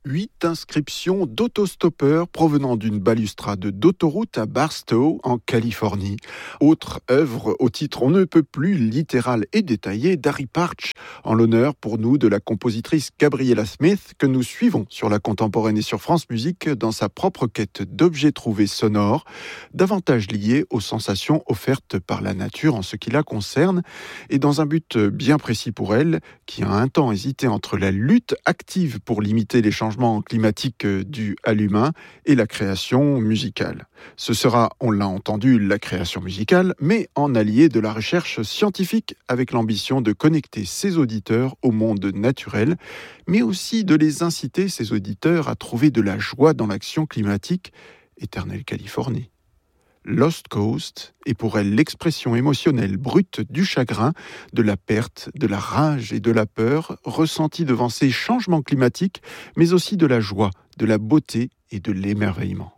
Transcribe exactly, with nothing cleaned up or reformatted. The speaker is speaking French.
Huit inscriptions d'autostoppeurs provenant d'une balustrade d'autoroute à Barstow, en Californie. Autre œuvre au titre on ne peut plus littéral et détaillé d'Harry Partch, en l'honneur pour nous de la compositrice Gabriella Smith, que nous suivons sur la Contemporaine et sur France Musique dans sa propre quête d'objets trouvés sonores, davantage liés aux sensations offertes par la nature en ce qui la concerne, et dans un but bien précis pour elle, qui a un temps hésité entre la lutte active pour limiter les changements climatique dû à l'humain et la création musicale. Ce sera, on l'a entendu, la création musicale, mais en allié de la recherche scientifique avec l'ambition de connecter ses auditeurs au monde naturel, mais aussi de les inciter, ces auditeurs, à trouver de la joie dans l'action climatique, éternelle Californie. Lost Coast est pour elle l'expression émotionnelle brute du chagrin, de la perte, de la rage et de la peur ressentie devant ces changements climatiques, mais aussi de la joie, de la beauté et de l'émerveillement.